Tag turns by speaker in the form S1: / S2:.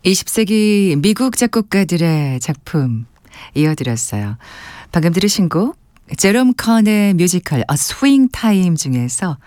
S1: 20세기 미국 작곡가들의 작품 이어드렸어요. 방금 들으신 곡 제롬 컨의 뮤지컬 A Swing Time 중에서